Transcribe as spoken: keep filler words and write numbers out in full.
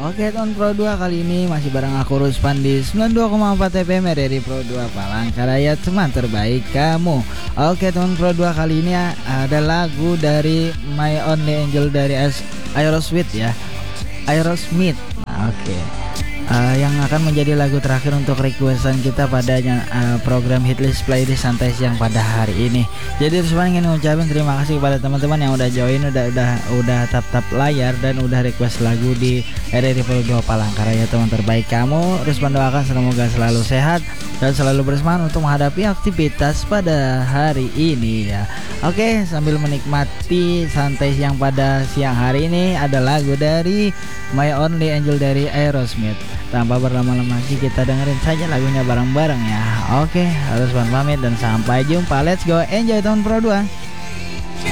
Oke teman Pro dua, kali ini masih bareng aku Ruspan di sembilan puluh dua koma empat F M R R I Pro dua Palangkaraya, teman terbaik kamu. Oke teman Pro dua, kali ini ada lagu dari My Only Angel dari Aerosmith ya, Aerosmith. Nah, oke uh, yang akan menjadi lagu terakhir untuk requestan kita pada uh, program Hitlist Playlist Santai Siang pada hari ini. Jadi Rusman ingin ngucapin terima kasih kepada teman-teman yang udah join, udah udah udah tap-tap layar dan udah request lagu di R R I Pro dua Palangkaraya, teman terbaik kamu. Rusman doakan semoga selalu sehat dan selalu bersemangat untuk menghadapi aktivitas pada hari ini ya. Oke, sambil menikmati santai siang pada siang hari ini, ada lagu dari My Only Angel dari Aerosmith. Tanpa berlama-lama lagi, kita dengerin saja lagunya bareng-bareng ya. Oke, harus pamit dan sampai jumpa. Let's go, enjoy tahun Pro dua.